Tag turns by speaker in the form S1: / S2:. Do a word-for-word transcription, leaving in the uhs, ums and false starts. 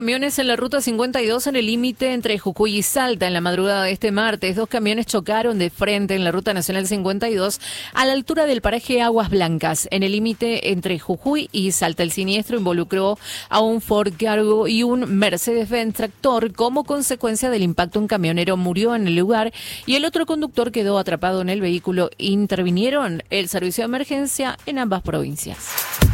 S1: Camiones en la ruta cincuenta y dos en el límite entre Jujuy y Salta en la madrugada de este martes. Dos camiones chocaron de frente en la ruta nacional cincuenta y dos a la altura del paraje Aguas Blancas, en el límite entre Jujuy y Salta. El siniestro involucró a un Ford Cargo y un Mercedes-Benz tractor. Como consecuencia del impacto, un camionero murió en el lugar y el otro conductor quedó atrapado en el vehículo. Intervinieron el servicio de emergencia en ambas provincias.